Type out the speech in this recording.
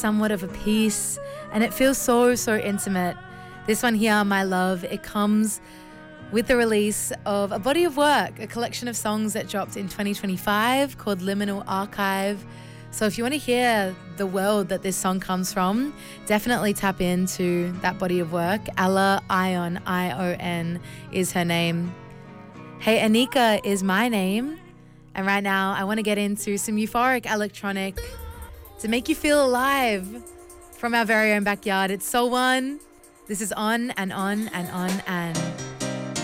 somewhat of a piece, and it feels so intimate. This one here, My Love, it comes with the release of a body of work, a collection of songs that dropped in 2025 called Liminal Archive. So if you want to hear the world that this song comes from, definitely tap into that body of work. Ella Ion, I-O-N, is her name. Hey, Anika is my name. And right now, I want to get into some euphoric electronic to make you feel alive from our very own backyard. It's Soul One. This is On and On and On and...